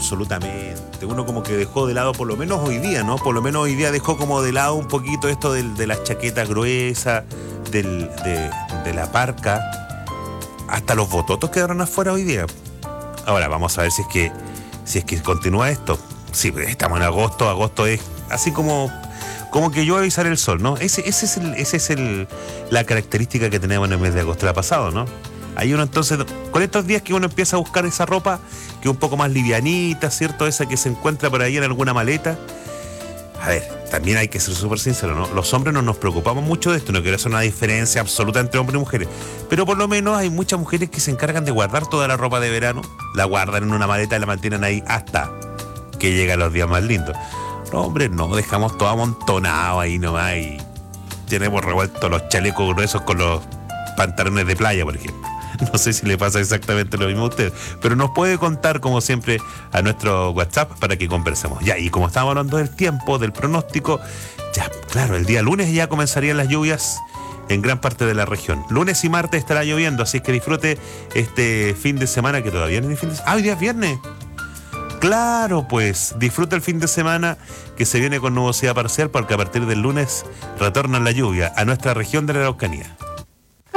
absolutamente. Uno como que dejó de lado, por lo menos hoy día, ¿no? Por lo menos hoy día dejó como de lado un poquito esto de las chaquetas gruesas, de la parca. Hasta los bototos quedaron afuera hoy día. Ahora, vamos a ver si es que continúa esto. Sí, estamos en agosto. Agosto es así como que llueve y sale el sol, ¿no? Esa es la característica que tenemos en el mes de agosto. La pasado, ¿no? Hay uno entonces, con estos días que uno empieza a buscar esa ropa que es un poco más livianita, ¿cierto? Esa que se encuentra por ahí en alguna maleta. A ver, también hay que ser súper sincero, ¿no? Los hombres no nos preocupamos mucho de esto, no quiero hacer una diferencia absoluta entre hombres y mujeres, pero por lo menos hay muchas mujeres que se encargan de guardar toda la ropa de verano, la guardan en una maleta y la mantienen ahí hasta que llegan los días más lindos. Los hombres no, dejamos todo amontonado ahí nomás y tenemos revueltos los chalecos gruesos con los pantalones de playa, por ejemplo. No sé si le pasa exactamente lo mismo a usted, pero nos puede contar, como siempre, a nuestro WhatsApp para que conversemos. Ya, y como estábamos hablando del tiempo, del pronóstico, ya, claro, el día lunes ya comenzarían las lluvias en gran parte de la región. Lunes y martes estará lloviendo, así que disfrute este fin de semana, que todavía no es fin de semana. ¡Ah, hoy día es viernes! Claro, pues, disfruta el fin de semana que se viene con nubosidad parcial, porque a partir del lunes retorna la lluvia a nuestra región de la Araucanía.